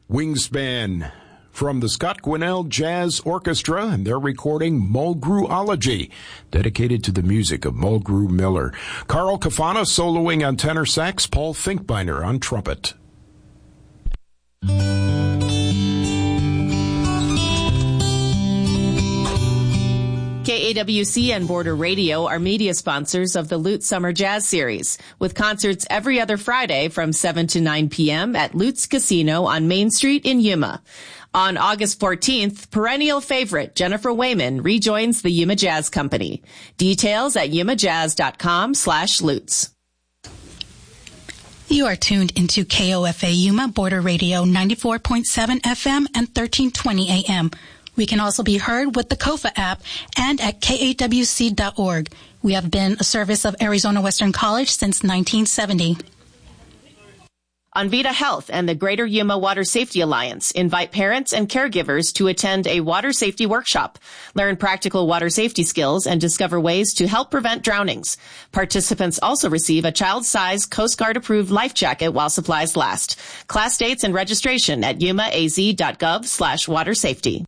Wingspan from the Scott Gwinnell Jazz Orchestra, and they're recording Mulgrewology, dedicated to the music of Mulgrew Miller. Carl Cafana soloing on tenor sax, Paul Finkbeiner on trumpet. KAWC and Border Radio are media sponsors of the Lutz Summer Jazz Series, with concerts every other Friday from 7 to 9 p.m. at Lutz Casino on Main Street in Yuma. On August 14th, perennial favorite Jennifer Wayman rejoins the Yuma Jazz Company. Details at yumajazz.com/Lutz. You are tuned into KOFA Yuma Border Radio 94.7 FM and 1320 AM. We can also be heard with the KOFA app and at KAWC.org. We have been a service of Arizona Western College since 1970. Envita Health and the Greater Yuma Water Safety Alliance invite parents and caregivers to attend a water safety workshop, learn practical water safety skills, and discover ways to help prevent drownings. Participants also receive a child-sized Coast Guard-approved life jacket while supplies last. Class dates and registration at yumaaz.gov/watersafety.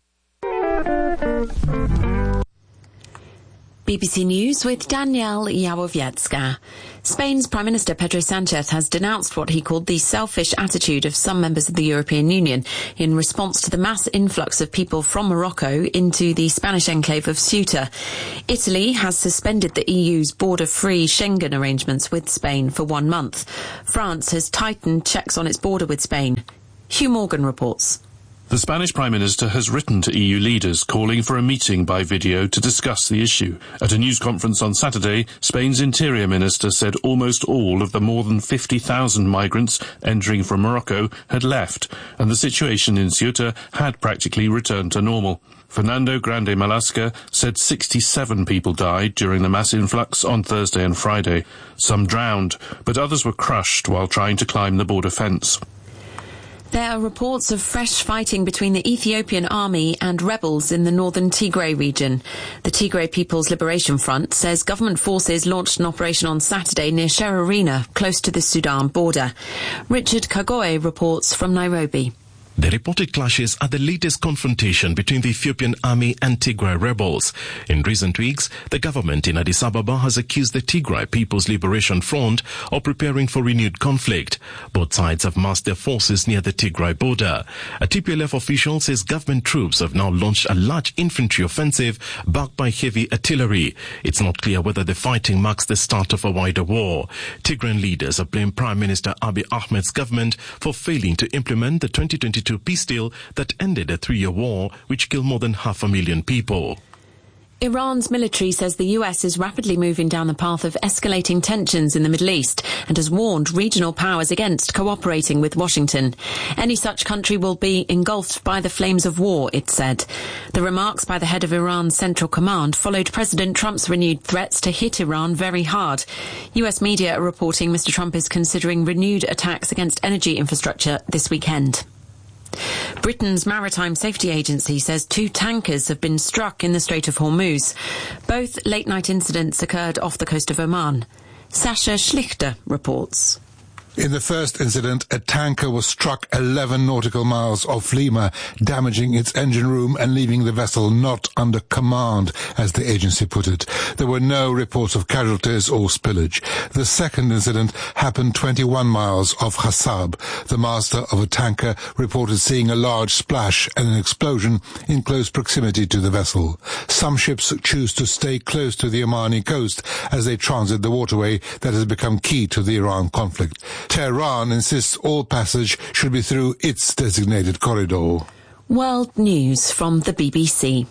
BBC News with Danielle Jałowiecka. Spain's Prime Minister Pedro Sánchez has denounced what he called the selfish attitude of some members of the European Union in response to the mass influx of people from Morocco into the Spanish enclave of Ceuta. Italy has suspended the EU's border-free Schengen arrangements with Spain for 1 month. France has tightened checks on its border with Spain. Hugh Morgan reports. The Spanish Prime Minister has written to EU leaders calling for a meeting by video to discuss the issue. At a news conference on Saturday, Spain's Interior Minister said almost all of the more than 50,000 migrants entering from Morocco had left, and the situation in Ceuta had practically returned to normal. Fernando Grande Malasca said 67 people died during the mass influx on Thursday and Friday. Some drowned, but others were crushed while trying to climb the border fence. There are reports of fresh fighting between the Ethiopian army and rebels in the northern Tigray region. The Tigray People's Liberation Front says government forces launched an operation on Saturday near Sherarina, close to the Sudan border. Richard Kagoe reports from Nairobi. The reported clashes are the latest confrontation between the Ethiopian army and Tigray rebels. In recent weeks, the government in Addis Ababa has accused the Tigray People's Liberation Front of preparing for renewed conflict. Both sides have massed their forces near the Tigray border. A TPLF official says government troops have now launched a large infantry offensive backed by heavy artillery. It's not clear whether the fighting marks the start of a wider war. Tigrayan leaders have blamed Prime Minister Abiy Ahmed's government for failing to implement the 2022 peace deal that ended a 3-year war which killed more than 500,000 people. Iran's military says the US is rapidly moving down the path of escalating tensions in the Middle East and has warned regional powers against cooperating with Washington. Any such country will be engulfed by the flames of war, it said. The remarks by the head of Iran's Central Command followed President Trump's renewed threats to hit Iran very hard. US media are reporting Mr. Trump is considering renewed attacks against energy infrastructure this weekend. Britain's Maritime Safety Agency says 2 tankers have been struck in the Strait of Hormuz. Both late-night incidents occurred off the coast of Oman. Sasha Schlichter reports. In the first incident, a tanker was struck 11 nautical miles off Lima, damaging its engine room and leaving the vessel not under command, as the agency put it. There were no reports of casualties or spillage. The second incident happened 21 miles off Hassab. The master of a tanker reported seeing a large splash and an explosion in close proximity to the vessel. Some ships choose to stay close to the Omani coast as they transit the waterway that has become key to the Iran conflict. Tehran insists all passage should be through its designated corridor. World News from the BBC.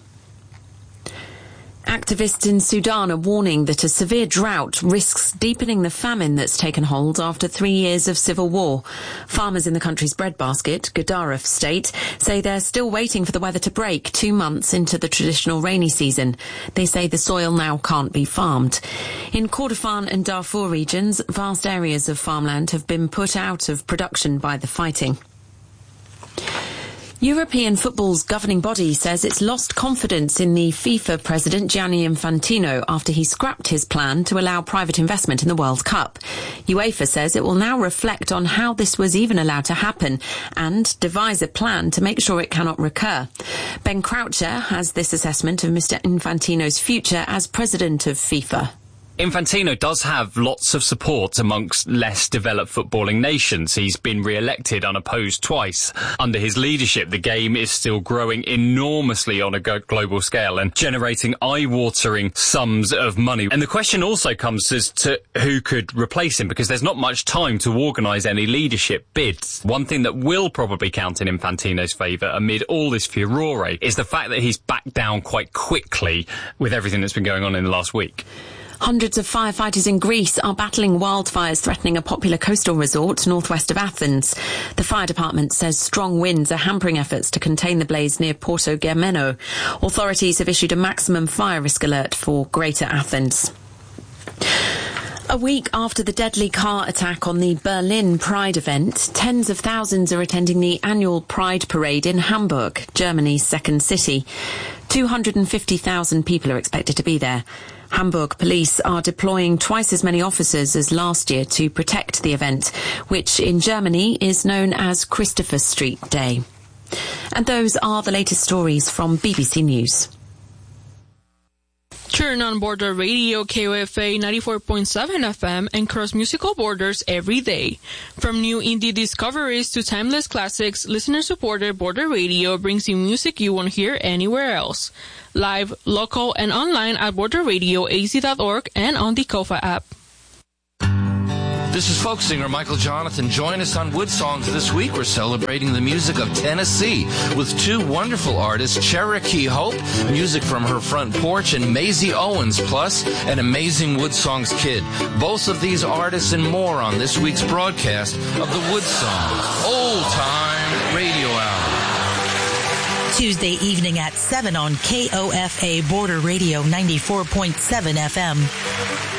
Activists in Sudan are warning that a severe drought risks deepening the famine that's taken hold after 3 years of civil war. Farmers in the country's breadbasket, Gedaref state, say they're still waiting for the weather to break 2 months into the traditional rainy season. They say the soil now can't be farmed. In Kordofan and Darfur regions, vast areas of farmland have been put out of production by the fighting. European football's governing body says it's lost confidence in the FIFA president Gianni Infantino after he scrapped his plan to allow private investment in the World Cup. UEFA says it will now reflect on how this was even allowed to happen and devise a plan to make sure it cannot recur. Ben Croucher has this assessment of Mr. Infantino's future as president of FIFA. Infantino does have lots of support amongst less developed footballing nations. He's been re-elected unopposed twice. Under his leadership, the game is still growing enormously on a global scale and generating eye-watering sums of money. And the question also comes as to who could replace him, because there's not much time to organise any leadership bids. One thing that will probably count in Infantino's favour amid all this furore is the fact that he's backed down quite quickly with everything that's been going on in the last week. Hundreds of firefighters in Greece are battling wildfires threatening a popular coastal resort northwest of Athens. The fire department says strong winds are hampering efforts to contain the blaze near Porto Germeno. Authorities have issued a maximum fire risk alert for Greater Athens. A week after the deadly car attack on the Berlin Pride event, tens of thousands are attending the annual Pride Parade in Hamburg, Germany's second city. 250,000 people are expected to be there. Hamburg police are deploying twice as many officers as last year to protect the event, which in Germany is known as Christopher Street Day. And those are the latest stories from BBC News. Turn on Border Radio KOFA 94.7 FM and cross musical borders every day. From new indie discoveries to timeless classics, listener-supported Border Radio brings you music you won't hear anywhere else. Live, local, and online at borderradioaz.org and on the KOFA app. This is folk singer Michael Jonathan. Join us on Wood Songs this week. We're celebrating the music of Tennessee with two wonderful artists, Cherokee Hope, music from her front porch, and Maisie Owens, plus an amazing Wood Songs kid. Both of these artists and more on this week's broadcast of the Wood Songs Old Time Radio Hour. Tuesday evening at 7 on KOFA Border Radio 94.7 FM.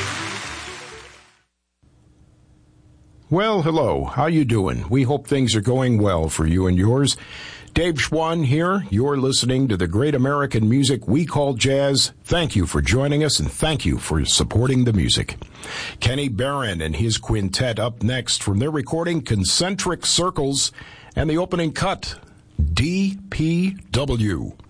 Well, hello. How you doing? We hope things are going well for you and yours. Dave Schwann here. You're listening to the great American music we call jazz. Thank you for joining us, and thank you for supporting the music. Kenny Barron and his quintet up next from their recording Concentric Circles, and the opening cut, DPW.